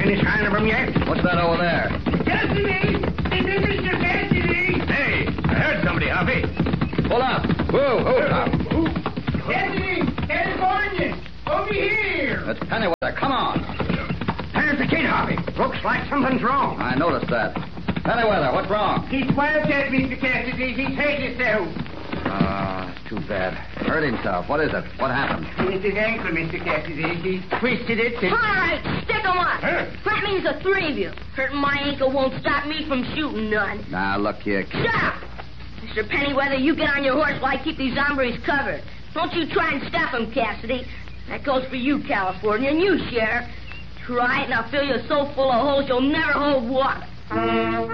any sign of him yet? What's that over there? Cassidy! It is Mr. Cassidy! Hey, I heard somebody, Hoppy. Pull up. Whoa, Tom. Cassidy! California! Over here! It's Pennyweather. Come on. There's the kid, Hoppy. Looks like something's wrong. I noticed that. Pennyweather, what's wrong? He's wild dead, Mr. Cassidy. He's hurt himself. Too bad. Hurt himself. What is it? What happened? It's his ankle, Mr. Cassidy. He's twisted it. All right, stick 'em up. Huh? That means the three of you. Hurting my ankle won't stop me from shooting none. Now, look here, kid. Shut up! Mr. Pennyweather, you get on your horse while I keep these hombres covered. Don't you try and stop 'em, Cassidy. That goes for you, California, and you, Sheriff. Try it, and I'll fill you so full of holes you'll never hold water.